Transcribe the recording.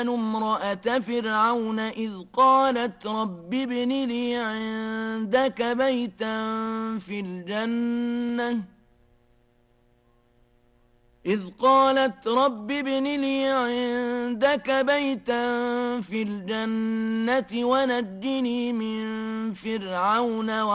امرأة فرعون إذ قالت رب ابن لي عندك بيتا في الجنة ونجني من فرعون